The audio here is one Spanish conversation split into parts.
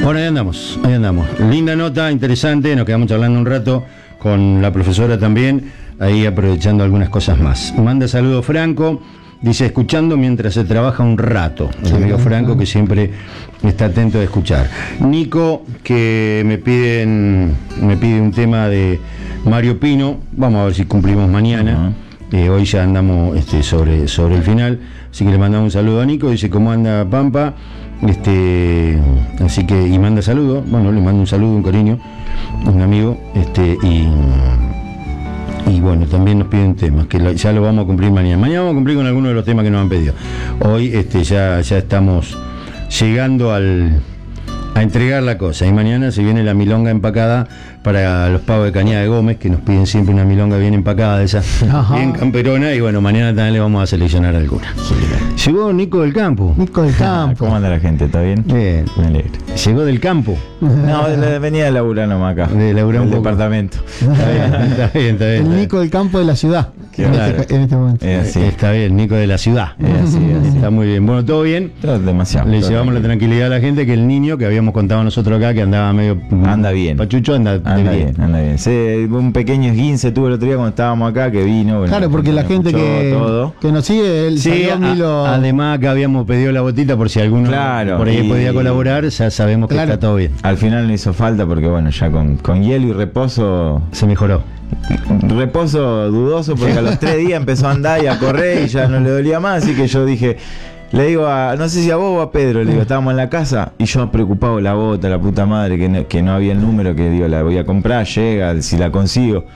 Bueno, ahí andamos. Linda nota, interesante, nos quedamos charlando un rato con la profesora también, ahí aprovechando algunas cosas más. Manda saludos Franco, dice escuchando mientras se trabaja un rato. El amigo Franco que siempre está atento a escuchar. Nico, que me pide un tema de Mario Pino, vamos a ver si cumplimos mañana. Hoy ya andamos sobre el final, así que le mandamos un saludo a Nico, dice cómo anda Pampa, así que, y manda saludo, bueno, le mando un saludo, un cariño, un amigo, y bueno, también nos piden temas, que ya lo vamos a cumplir mañana. Mañana vamos a cumplir con algunos de los temas que nos han pedido. Hoy ya estamos llegando a entregar la cosa, y mañana se viene la milonga empacada para los pavos de Cañada de Gómez, que nos piden siempre una milonga bien empacada, de esa, bien camperona, y bueno, mañana también le vamos a seleccionar alguna. Llegó Nico del Campo. ¿Cómo anda la gente? ¿Está bien? Bien. Me alegro. Llegó del campo. No, venía de laburar nomás acá. De laburar un poco. Departamento. Está bien. El Nico del Campo de la ciudad. Claro. En este momento. Está bien, Nico de la ciudad. Así. Está muy bien. Bueno, ¿todo bien? Todo demasiado. Le llevamos la tranquilidad a la gente que el niño que habíamos contado nosotros acá, que andaba medio anda bien. Pachucho, anda bien. Un pequeño esguince tuvo el otro día cuando estábamos acá, que vino. Bueno, claro, porque la gente que nos sigue, él además que habíamos pedido la botita por si alguno por ahí podía colaborar, ya sabemos que está todo bien. Al final no hizo falta porque bueno, ya con hielo y reposo se mejoró. Reposo dudoso porque a los 3 días empezó a andar y a correr y ya no le dolía más, así que yo dije, le digo no sé si a vos o a Pedro, le digo, estábamos en la casa y yo preocupado, la bota, la puta madre, que no había el número, que digo, la voy a comprar, llega, si la consigo.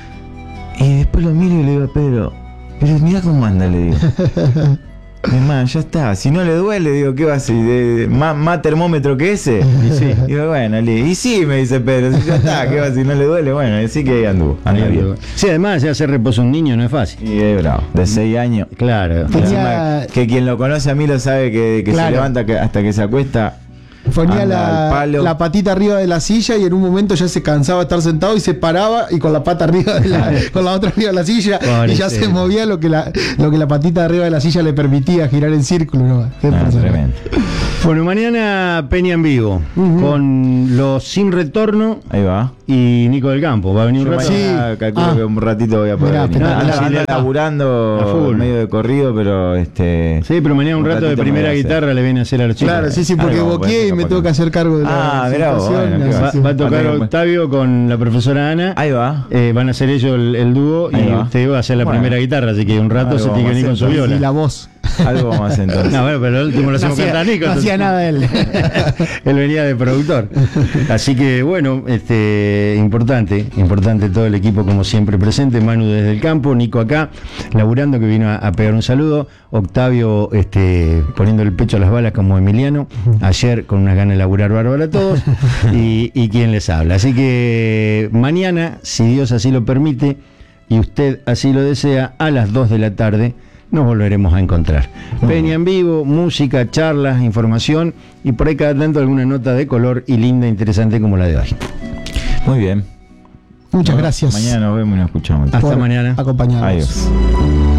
Y después lo miro y le digo a Pedro, pero mirá cómo anda, le digo. Además, ya está, si no le duele, digo, ¿qué va a ser? ¿Más termómetro que ese? Y sí. Digo, bueno, y sí, me dice Pedro, si ya está, ¿qué va a ser? Si no le duele, bueno, así que ahí anduvo. Bien. Sí, además, ya hacer reposo a un niño no es fácil. Y es bravo, de 6 años. Claro. Que quien lo conoce a mí lo sabe que se levanta hasta que se acuesta. Ponía la patita arriba de la silla y en un momento ya se cansaba de estar sentado y se paraba y con la pata arriba con la otra arriba de la silla y ya se movía lo que la patita arriba de la silla le permitía girar en círculo, ¿no? Tremendo. Bueno, mañana Peña en vivo con los Sin Retorno. Ahí va. Y Nico del Campo. ¿Va a venir un rato? Sí. Calculo que un ratito voy a poder venir. Anda laburando medio de corrido, pero sí, pero mañana un rato de primera guitarra le viene a hacer a los chicos. Claro, sí, porque boqueé y me tengo que hacer cargo de la situación. Va a tocar Octavio con la profesora Ana. Ahí va. Van a hacer ellos el dúo y usted va a hacer la primera guitarra, así que un rato se tiene que venir con su viola. Y la voz. Algo vamos a hacer entonces. No, bueno, pero el último lo hacemos cantar Nico. No hacía nada él. Él venía de productor. Así que bueno, importante todo el equipo como siempre presente. Manu desde el campo, Nico acá, laburando, que vino a pegar un saludo. Octavio poniendo el pecho a las balas como Emiliano. Ayer con unas ganas de laburar bárbara a todos. Y quien les habla. Así que mañana, si Dios así lo permite y usted así lo desea, a las 2 de la tarde nos volveremos a encontrar. Peña en vivo, música, charlas, información y por ahí cada tanto alguna nota de color y linda, interesante como la de hoy. Muy bien. Muchas gracias. Mañana nos vemos y nos escuchamos. Hasta mañana. Acompañados. Adiós.